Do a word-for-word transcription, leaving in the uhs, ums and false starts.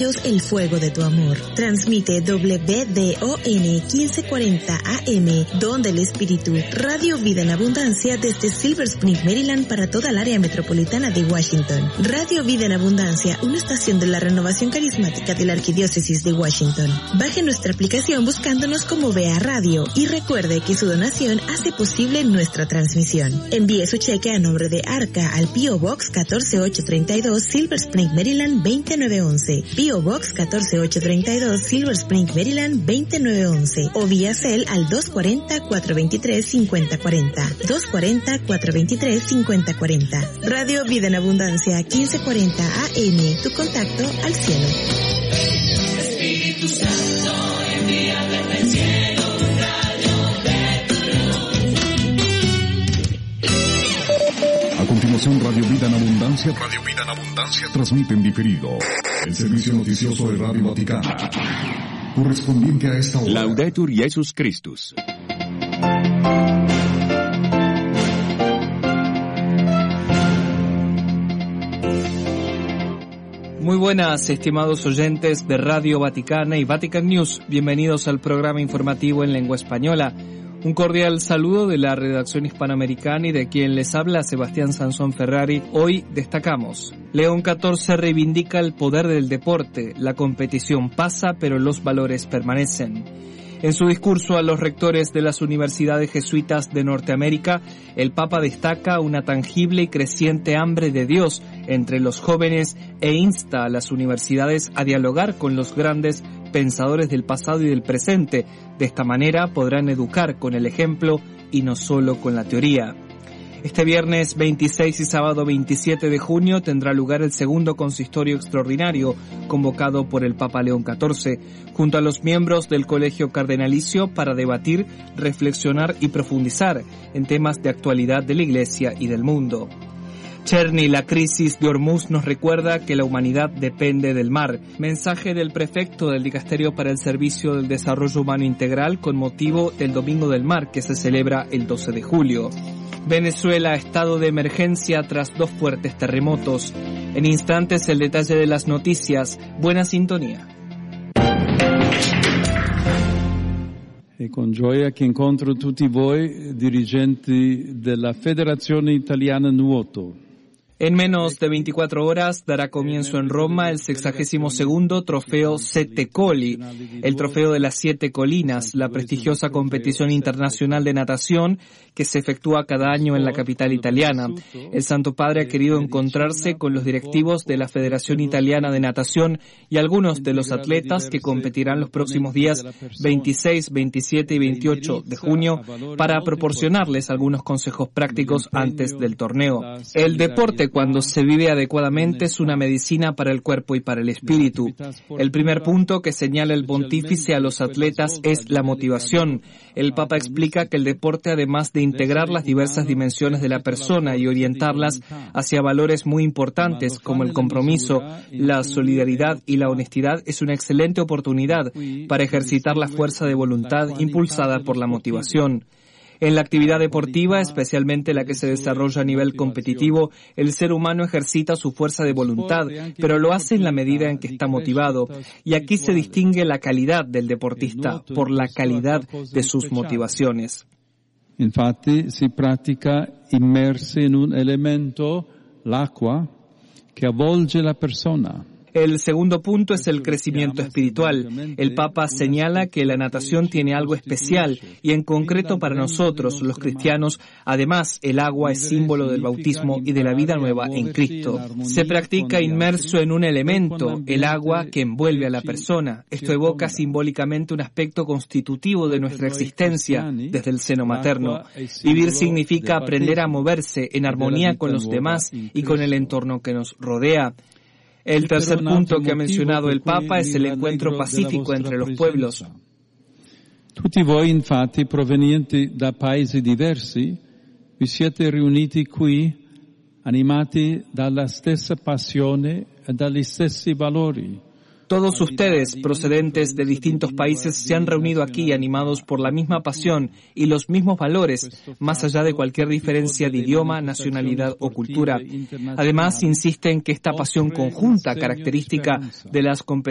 El fuego de tu amor. Transmite W D O N quince cuarenta A M, Don del Espíritu, Radio Vida en Abundancia desde Silver Spring, Maryland para toda el área metropolitana de Washington. Radio Vida en Abundancia, una estación de la renovación carismática de la Arquidiócesis de Washington. Baje nuestra aplicación buscándonos como Vea Radio y recuerde que su donación hace posible nuestra transmisión. Envíe su cheque a nombre de Arca al P O Box catorce mil ochocientos treinta y dos, Silver Spring, Maryland veinte mil novecientos once. P O Box catorce mil ochocientos treinta y dos, Silver Spring, Maryland veinte mil novecientos once o vía Cel al dos cuarenta, cuatrocientos veintitrés, cincuenta cuarenta. dos cuarenta, cuatrocientos veintitrés, cincuenta cuarenta. Radio Vida en Abundancia quince cuarenta A M, tu contacto al cielo. Espíritu Santo, envía desde el cielo un rayo de tu luz. A continuación, Radio Vida en Abundancia. Radio Vida en Abundancia transmite en diferido el servicio noticioso de Radio Vaticano, correspondiente a esta hora. Laudetur Jesus Christus. Muy buenas, estimados oyentes de Radio Vaticana y Vatican News. Bienvenidos al programa informativo en lengua española. Un cordial saludo de la redacción hispanoamericana y de quien les habla Sebastián Sansón Ferrari. Hoy destacamos: León catorce reivindica el poder del deporte. La competición pasa, pero los valores permanecen. En su discurso a los rectores de las universidades jesuitas de Norteamérica, el Papa destaca una tangible y creciente hambre de Dios entre los jóvenes e insta a las universidades a dialogar con los grandes pensadores del pasado y del presente. De esta manera podrán educar con el ejemplo y no solo con la teoría. Este viernes veintiséis y sábado veintisiete de junio tendrá lugar el segundo consistorio extraordinario convocado por el Papa León catorce, junto a los miembros del Colegio Cardenalicio para debatir, reflexionar y profundizar en temas de actualidad de la Iglesia y del mundo. Cherny, la crisis de Hormuz nos recuerda que la humanidad depende del mar. Mensaje del prefecto del Dicasterio para el Servicio del Desarrollo Humano Integral con motivo del Domingo del Mar que se celebra el doce de julio. Venezuela, estado de emergencia tras dos fuertes terremotos. En instantes el detalle de las noticias. Buena sintonía. È con gioia che incontro tutti voi, dirigenti della Federazione Italiana Nuoto. En menos de veinticuatro horas dará comienzo en Roma el sexagésimo segundo Trofeo Sette Colli, el Trofeo de las Siete Colinas, la prestigiosa competición internacional de natación que se efectúa cada año en la capital italiana. El Santo Padre ha querido encontrarse con los directivos de la Federación Italiana de Natación y algunos de los atletas que competirán los próximos días veintiséis, veintisiete y veintiocho de junio para proporcionarles algunos consejos prácticos antes del torneo. El deporte, cuando se vive adecuadamente, es una medicina para el cuerpo y para el espíritu. El primer punto que señala el pontífice a los atletas es la motivación. El Papa explica que el deporte, además de integrar las diversas dimensiones de la persona y orientarlas hacia valores muy importantes como el compromiso, la solidaridad y la honestidad, es una excelente oportunidad para ejercitar la fuerza de voluntad impulsada por la motivación. En la actividad deportiva, especialmente la que se desarrolla a nivel competitivo, el ser humano ejercita su fuerza de voluntad, pero lo hace en la medida en que está motivado. Y aquí se distingue la calidad del deportista por la calidad de sus motivaciones. Infatti si pratica immersi in un elemento, l'acqua, che avvolge la persona. El segundo punto es el crecimiento espiritual. El Papa señala que la natación tiene algo especial y en concreto para nosotros, los cristianos, además el agua es símbolo del bautismo y de la vida nueva en Cristo. Se practica inmerso en un elemento, el agua que envuelve a la persona. Esto evoca simbólicamente un aspecto constitutivo de nuestra existencia desde el seno materno. Vivir significa aprender a moverse en armonía con los demás y con el entorno que nos rodea. El tercer punto que ha mencionado el Papa es el encuentro pacífico entre los pueblos. Tutti voi, infatti, provenienti da paesi diversi, vi siete riuniti qui, animati dalla stessa passione e dagli stessi valori. Todos ustedes, procedentes de distintos países, se han reunido aquí animados por la misma pasión y los mismos valores, más allá de cualquier diferencia de idioma, nacionalidad o cultura. Además, insisten que esta pasión conjunta, característica de las competencias